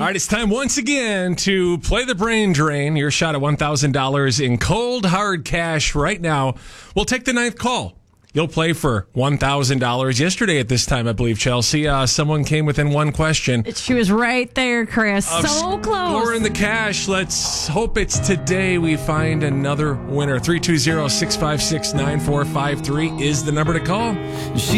right, it's time once again to play the brain drain. Your shot at $1,000 in cold, hard cash right now. We'll take the ninth call. You'll play for $1,000. Yesterday at this time, I believe, Chelsea, someone came within one question. She was right there, Chris. So close. We're in the cash. Let's hope it's today we find another winner. 320-656-9453 is the number to call.